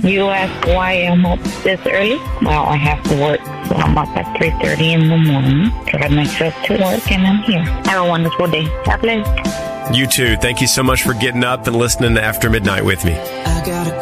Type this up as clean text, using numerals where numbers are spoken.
You ask why I'm up this early? Well, I have to work, so I'm up at 3:30 in the morning. Drive myself to work, and I'm here. Have a wonderful day. God bless. You too. Thank you so much for getting up and listening to After Midnight with me.